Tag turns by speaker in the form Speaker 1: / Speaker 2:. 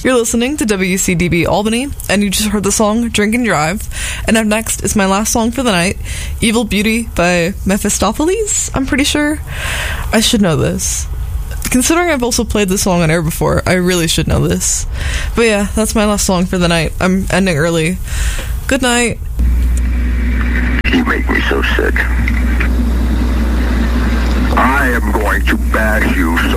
Speaker 1: You're listening to WCDB Albany, and you just heard the song Drink and Drive. And up next is my last song for the night, Evil Beauty by Mephistopheles, I'm pretty sure. I should know this. Considering I've also played this song on air before, I really should know this. But yeah, that's my last song for the night. I'm ending early. Good night.
Speaker 2: You make me so sick. I am going to bash you so